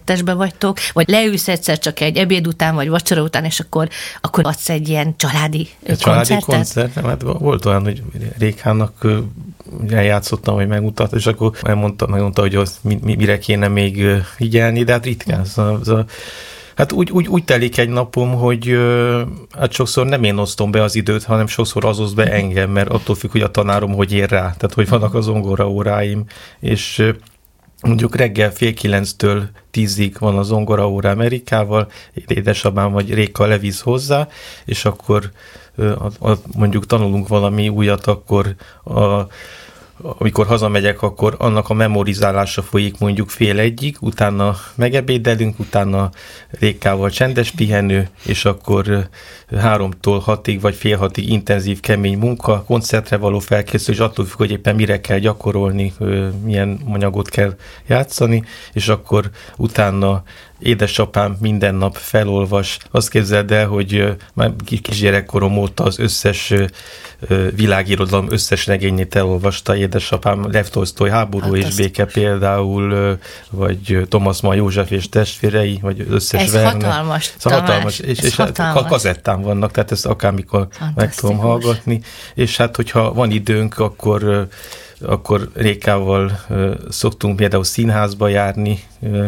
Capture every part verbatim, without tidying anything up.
koncertesbe vagytok, vagy leülsz egyszer csak egy ebéd után, vagy vacsora után, és akkor, akkor adsz egy ilyen családi egy koncertet? Családi koncert, nem, hát volt olyan, hogy Rékának eljátszottam, vagy megmutatta, és akkor megmondta, megmondta hogy az, mire kéne még figyelni, de hát ritkán. Szóval, szóval, hát úgy, úgy, úgy telik egy napom, hogy hát sokszor nem én osztom be az időt, hanem sokszor az oszt be engem, mert attól függ, hogy a tanárom hogy ér rá, tehát hogy vannak az zongora óráim, és mondjuk reggel fél kilenctől tízig van a zongora órám Amerikával, édesapám vagy Réka levisz hozzá, és akkor a, a, mondjuk tanulunk valami újat, akkor a, amikor hazamegyek, akkor annak a memorizálása folyik mondjuk fél egyig, utána megebédelünk, utána Rékával csendes pihenő, és akkor háromtól hatig, vagy fél hatig intenzív, kemény munka, koncertre való felkészülés, attól függ, hogy éppen mire kell gyakorolni, milyen anyagot kell játszani, és akkor utána édesapám minden nap felolvas. Azt képzeld el, hogy már kisgyerekkorom óta az összes világirodalom összes regényét elolvasta édesapám, Lev Tolsztoj Háború és béke például, vagy Thomas Mann József és testvérei, vagy összes Ez Verne. hatalmas, Szóval hatalmas. És, és hatalmas. Kazettán vannak, tehát ezt akármikor meg tudom hallgatni. És hát, hogyha van időnk, akkor, akkor Rékával szoktunk például színházba járni,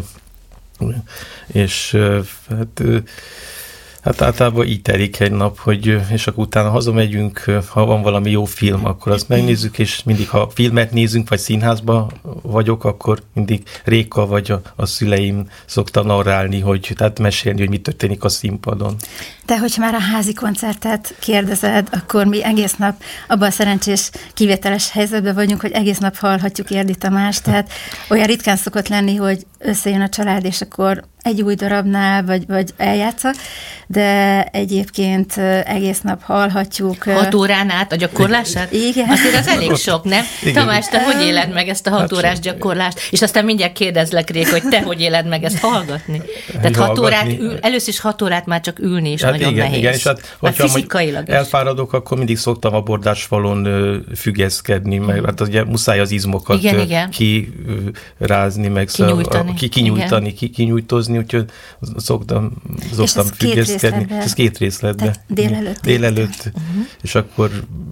és hát, hát általában így telik egy nap, hogy, és akkor utána hazamegyünk, ha van valami jó film, akkor azt megnézzük, és mindig, ha filmet nézünk, vagy színházba vagyok, akkor mindig Réka vagy a, a szüleim szokta narrálni, hogy, tehát mesélni, hogy mi történik a színpadon. De hogyha már a házi koncertet kérdezed, akkor mi egész nap abban a szerencsés kivételes helyzetben vagyunk, hogy egész nap hallhatjuk Érdi Tamást, tehát olyan ritkán szokott lenni, hogy összejön a család, és akkor egy új darabnál, vagy, vagy eljátsza, de egyébként egész nap hallhatjuk. Hat órán át a gyakorlását? Igen. Azért az elég sok, nem? Igen. Tamás, te hogy éled meg ezt a hat órás gyakorlást? És aztán mindjárt kérdezlek, Réka, hogy te hogy éled meg ezt hallgatni? Tehát hat órát ül, először is hat órát már csak ülni is hát nagyon igen, nehéz. Igen, és hát, hát fizikailag is. Elfáradok, akkor mindig szoktam a bordásfalon függeszkedni, mm. mert hát ugye muszáj az izmokat igen, igen. kirázni, meg kinyújtani, ki, kinyújtani ki, kinyújtózni, úgyhogy szoktam, szoktam függeszkedni. Ez két részletben. Délelőtt. Délelőtt. Uh-huh. És akkor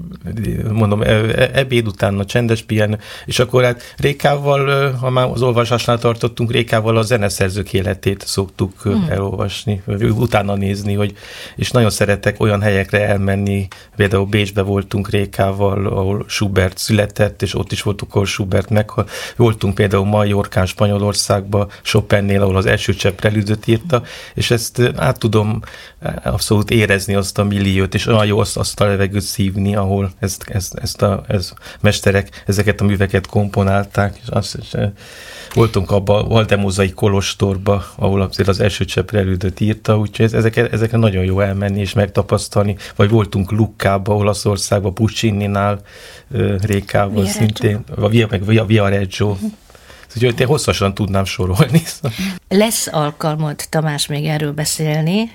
mondom, ebéd után a csendes pihenő, és akkor hát Rékával, ha már az olvasásnál tartottunk, Rékával a zeneszerzők életét szoktuk uh-huh. elolvasni, utána nézni, hogy, és nagyon szeretek olyan helyekre elmenni, például Bécsbe voltunk Rékával, ahol Schubert született, és ott is voltunk, ahol Schubert meghal. Voltunk például Majorkán, Spanyolországban, Chopinnél, ahol az első csepp prelűdöt írta, és ezt át tudom abszolút érezni azt a milliót, és olyan jó azt, azt a levegőt szívni, ahol ezt, ezt, ezt a ez mesterek ezeket a műveket komponálták, és azt is, voltunk abban a Valdemózai kolostorba, ahol azért az első csepp prelűdöt írta, úgyhogy ezekre, ezekre nagyon jó elmenni és megtapasztalni, vagy voltunk Luccaban, Olaszországban, Puccini-nál, Rékával Via szintén, Via, meg Via, Via Reggio. Úgyhogy én hosszasan tudnám sorolni. Lesz alkalmad, Tamás, még erről beszélni,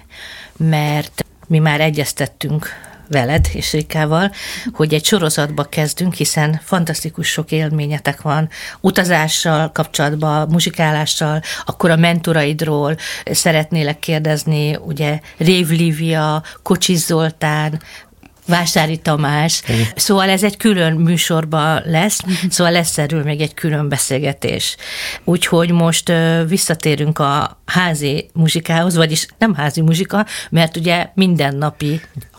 mert mi már egyeztettünk veled és Rékával, hogy egy sorozatba kezdünk, hiszen fantasztikus sok élményetek van, utazással kapcsolatban, muzsikálással, akkor a mentoraidról szeretnélek kérdezni, ugye Rév Lívia, Kocsis Zoltán, Vásári Tamás, igen. Szóval ez egy külön műsorban lesz, szóval lesz erről még egy külön beszélgetés. Úgyhogy most uh, visszatérünk a házi muzsikához, vagyis nem házi muzsika, mert ugye mindennapi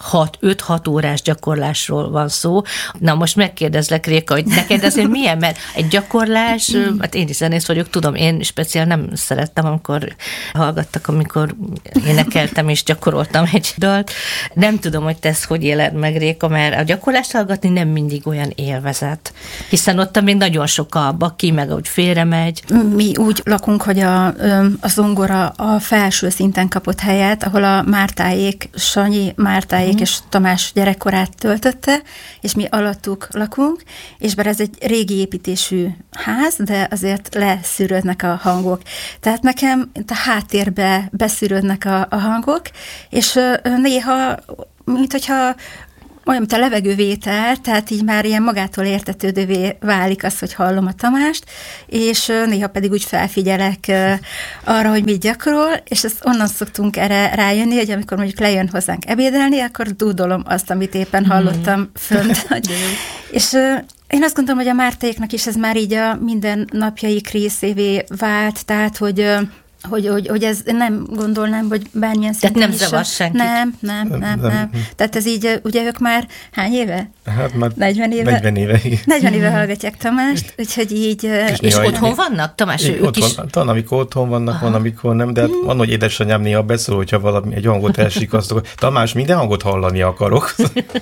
öt-hat órás gyakorlásról van szó. Na most megkérdezlek, Réka, hogy neked azért milyen, mert egy gyakorlás, hát én is zenész vagyok, tudom, én speciál nem szerettem, amikor hallgattak, amikor énekeltem és gyakoroltam egy dalt. Nem tudom, hogy te ezt hogy éled meg, Réka, mert a gyakorlást hallgatni nem mindig olyan élvezet, hiszen ott még nagyon sok a baki, meg ahogy félremegy. Mi úgy lakunk, hogy a, a zongora a felső szinten kapott helyet, ahol a Mártáék, Sanyi Mártáék mm. és Tamás gyerekkorát töltötte, és mi alattuk lakunk, és bár ez egy régi építésű ház, de azért leszűrődnek a hangok. Tehát nekem a háttérbe beszűrődnek a, a hangok, és néha, mint hogyha olyan, mint a levegővétel, tehát így már ilyen magától értetődővé válik az, hogy hallom a Tamást, és néha pedig úgy felfigyelek arra, hogy mit gyakorol, és ezt onnan szoktunk erre rájönni, hogy amikor mondjuk lejön hozzánk ebédelni, akkor dúdolom azt, amit éppen hallottam fönt. És én azt gondolom, hogy a Mártéknak is ez már így a mindennapjaik részévé vált, tehát, hogy Hogy, hogy, hogy ez nem gondolnám, hogy bármilyen szinten Tehát nem zavar senkit? Nem, nem, nem, nem, nem. Tehát ez így, ugye ők már hány éve? Hát már negyven éve. negyven éve, igen. negyven éve hallgatják Tamást, úgyhogy így... És, és otthon én, vannak, Tamás? Én, ők otthon, is? Talán amikor otthon vannak, aha, van, amikor nem, de hát van, hogy édesanyám néha beszól, hogyha valami egy hangot elsikasztok, hogy Tamás, minden hangot hallani akarok.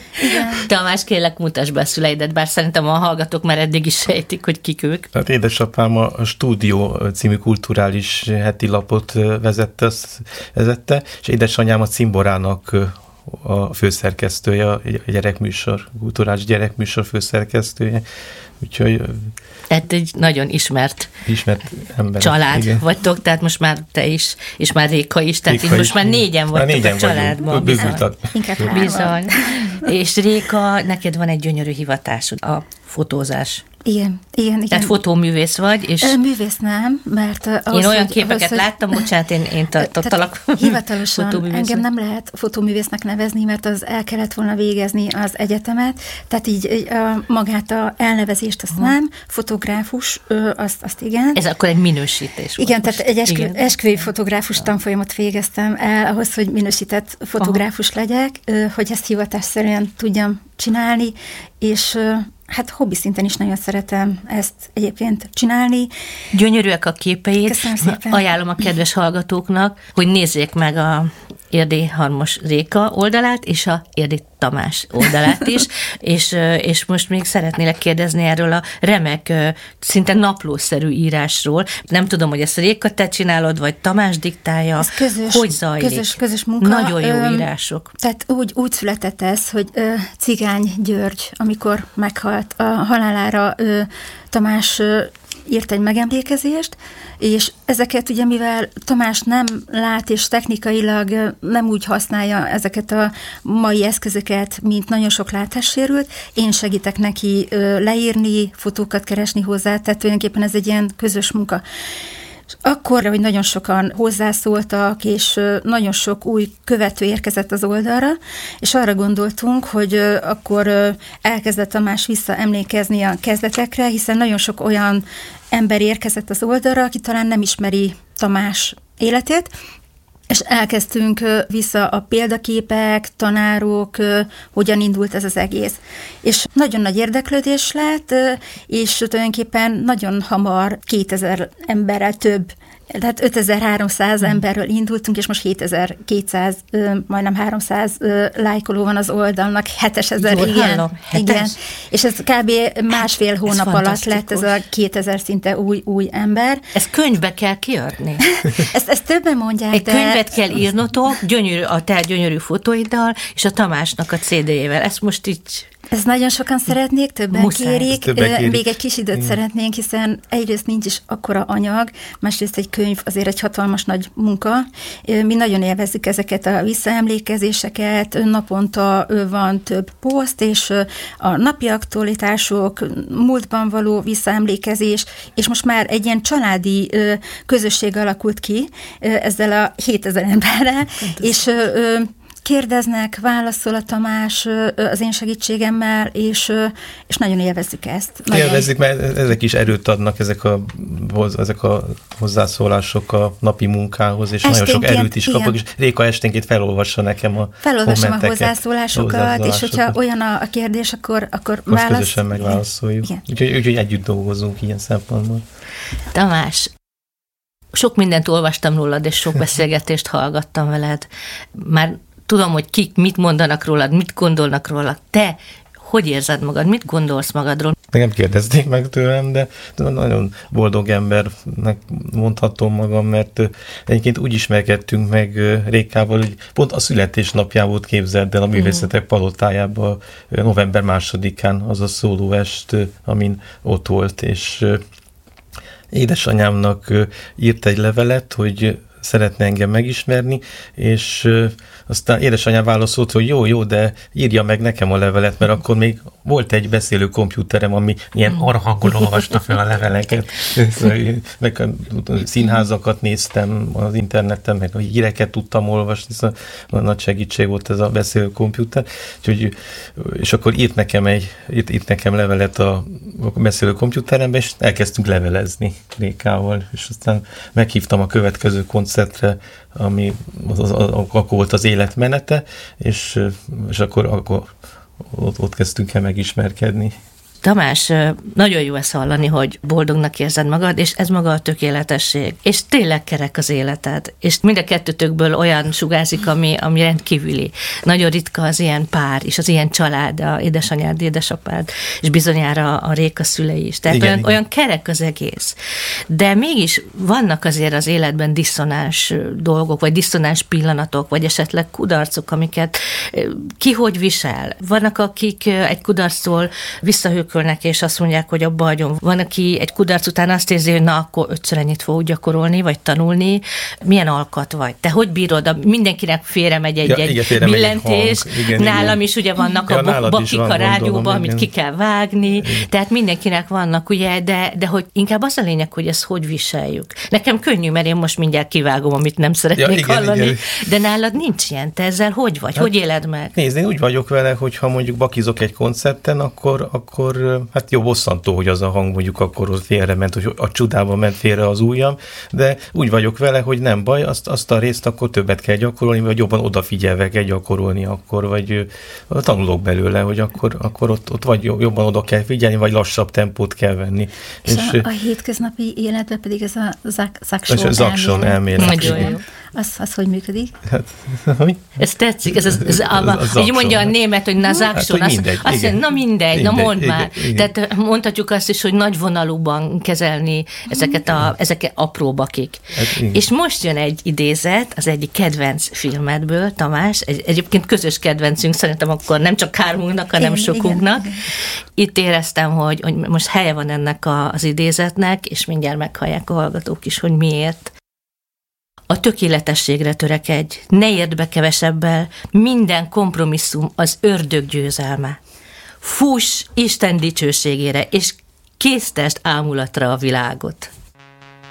Tamás, kérlek, mutasd be a szüleidet, bár szerintem a hallgatók már eddig is sejtik, hogy kik ők. Hát édesapám a Stúdió című kulturális heti lapot vezette, vezette, és édesanyám a Cimborának a főszerkesztője, a gyerekműsor, kulturális gyerekműsor főszerkesztője. Úgyhogy... Tehát egy nagyon ismert, ismert ember, család igen. vagytok, tehát most már te is, és már Réka is, tehát Réka most is, már négyen vagytok négyen a családban. Bizony. Inkább Bizony. És Réka, neked van egy gyönyörű hivatásod, a fotózás. Igen, igen, igen. Tehát fotóművész vagy, és... Művész nem, mert... Ahhoz, én olyan hogy, képeket ahhoz, láttam, bocsánat, én, én tartottalak. Hivatalosan engem nem lehet fotóművésznek nevezni, mert az el kellett volna végezni az egyetemet, tehát így a, magát a elnevezést azt hmm. nem, fotográfus, azt, azt igen. Ez akkor egy minősítés igen, volt. Tehát egy eskü, esküvői fotográfus tanfolyamot végeztem el, ahhoz, hogy minősített fotográfus aha. legyek, hogy ezt hivatásszerűen tudjam csinálni, és... Hát hobbi szinten is nagyon szeretem ezt egyébként csinálni. Gyönyörűek a képeid. Köszönöm szépen. Ajánlom a kedves hallgatóknak, hogy nézzék meg a Érdi Harmos Réka oldalát, és a Érdi Tamás oldalát is, és, és most még szeretnélek kérdezni erről a remek, szinte naplószerű írásról. Nem tudom, hogy ezt Réka te csinálod, vagy Tamás diktálja. Ez közös, hogy zajlik? Közös, közös munka. Nagyon jó Öm, írások. Tehát úgy, úgy született ez, hogy ö, Cigány György, amikor meghalt a halálára, ö, Tamás ö, írt egy megemlékezést, és ezeket ugye, mivel Tamás nem lát, és technikailag nem úgy használja ezeket a mai eszközöket, mint nagyon sok látássérült, én segítek neki leírni, fotókat keresni hozzá, tehát tulajdonképpen ez egy ilyen közös munka. Akkor, hogy nagyon sokan hozzászóltak, és nagyon sok új követő érkezett az oldalra, és arra gondoltunk, hogy akkor elkezdett Tamás visszaemlékezni a kezdetekre, hiszen nagyon sok olyan ember érkezett az oldalra, aki talán nem ismeri Tamás életét, és elkezdtünk vissza a példaképek, tanárok, hogyan indult ez az egész. És nagyon nagy érdeklődés lett, és tulajdonképpen nagyon hamar kétezer emberrel több, tehát ötezer-háromszáz hmm. emberről indultunk, és most hétezer-kétszáz, majdnem háromszáz lájkoló van az oldalnak, hétezer, igen. igen. És ez kb. Másfél hónap alatt lett ez a kétezer szinte új, új ember. Ezt könyvbe kell kiadni. ezt, ezt többen mondják, Egy de... könyvet kell írnotok, gyönyörű, a te gyönyörű fotóiddal, és a Tamásnak a cé dé-jével. Ezt most így... Ez nagyon sokan szeretnék, többen kérik. többen kérik. Még egy kis időt Igen. szeretnénk, hiszen egyrészt nincs is akkora anyag, másrészt egy könyv azért egy hatalmas nagy munka. Mi nagyon élvezzük ezeket a visszaemlékezéseket, naponta van több poszt, és a napi aktualitások, múltban való visszaemlékezés, és most már egy ilyen családi közösség alakult ki ezzel a hétezer emberrel, és kérdeznek, válaszol a Tamás az én segítségemmel, és, és nagyon élvezzük ezt. Nagyon. Élvezzük, mert ezek is erőt adnak, ezek a, ezek a hozzászólások a napi munkához, és esténként, nagyon sok erőt is kapok, és Réka esténként felolvassa nekem a Felolvasom a hozzászólásokat, hozzászólásokat, és hogyha olyan a, a kérdés, akkor, akkor Most válasz. közösen megválaszoljuk. Úgyhogy, úgyhogy együtt dolgozunk ilyen szempontból. Tamás, sok mindent olvastam rólad, és sok beszélgetést hallgattam veled. Már tudom, hogy kik mit mondanak rólad, mit gondolnak rólad. Te hogy érzed magad, mit gondolsz magadról? Nem kérdezték meg tőlem, de nagyon boldog embernek mondhatom magam, mert egyébként úgy ismerkedtünk meg Rékával, hogy pont a születésnapján volt, képzeld el, a Művészetek Palotájában november másodikán az a szólóest, amin ott volt, és édesanyámnak írt egy levelet, hogy szeretne engem megismerni, és aztán édesanyám válaszolt, hogy jó, jó, de írja meg nekem a levelet, mert akkor még volt egy beszélő komputerem, ami ilyen arhangon olvasta fel a leveleket. Meg színházakat néztem az interneten, meg a híreket tudtam olvasni, szóval nagy segítség volt ez a beszélő komputer. Úgyhogy, és akkor írt nekem egy, írt, írt nekem levelet a beszélő komputerembe, és elkezdtünk levelezni Rékával, és aztán meghívtam a következő koncertre, ami az, az, az, akkor volt az életmenete, és, és akkor, akkor ott, ott kezdtünk el megismerkedni. Tamás, nagyon jó ezt hallani, hogy boldognak érzed magad, és ez maga a tökéletesség. És tényleg kerek az életed. És mind a kettőtökből olyan sugárzik, ami, ami rendkívüli. Nagyon ritka az ilyen pár, és az ilyen család, a édesanyád, édesapád, és bizonyára a Réka szülei is. Tehát igen, olyan, igen. olyan kerek az egész. De mégis vannak azért az életben diszonáns dolgok, vagy diszonáns pillanatok, vagy esetleg kudarcok, amiket ki hogy visel. Vannak, akik egy kudarctól visszahők és azt mondják, hogy abba hagyom. Van, aki egy kudarc után azt érzi, hogy na, akkor ötször ennyit fog gyakorolni, vagy tanulni. Milyen alkat vagy? Te hogy bírod? Mindenkinek félre megy egy, ja, egy igen, billentés. Egy igen, nálam igen. is ugye vannak ja, a bakik a rádióban, amit ki kell vágni. Igen. Tehát mindenkinek vannak, ugye, de, de hogy inkább az a lényeg, hogy ezt hogy viseljük. Nekem könnyű, mert én most mindjárt kivágom, amit nem szeretnék ja, igen, hallani, igen. de nálad nincs ilyen. Te ezzel hogy vagy? Hát, hogy éled meg? Nézd, én úgy vagyok vele, hogy ha mondjuk bakizok egy koncerten, akkor, akkor hát jó, bosszantó, hogy az a hang mondjuk akkor ott félre ment, hogy a csodában ment félre az ujjam, de úgy vagyok vele, hogy nem baj, azt, azt a részt akkor többet kell gyakorolni, vagy jobban odafigyelve kell gyakorolni akkor, vagy tanulok belőle, hogy akkor, akkor ott, ott vagy jobban oda kell figyelni, vagy lassabb tempót kell venni. És, és a, a hétköznapi életben pedig ez a zakson elmélet. Nagyon jó. Az, az hogy működik? Hát, hogy? Ez tetszik, ez, ez, ez a, így mondja a német, hogy na zakson, hát, azt, azt mondja, na mindegy, mindegy, na mondd igen, már. Igen. Tehát mondhatjuk azt is, hogy nagy vonalúban kezelni ezeket a ezeket apró bakik. Hát, és most jön egy idézet az egyik kedvenc filmedből, Tamás, egy, egyébként közös kedvencünk, szerintem akkor nem csak hármunknak, hanem igen, sokunknak. Igen, igen. Itt éreztem, hogy, hogy most helye van ennek a, az idézetnek, és mindjárt meghallják a hallgatók is, hogy miért. A tökéletességre törekedj, ne érd be kevesebbel, minden kompromisszum az ördög győzelme. Fuss Isten dicsőségére, és késztesd ámulatra a világot.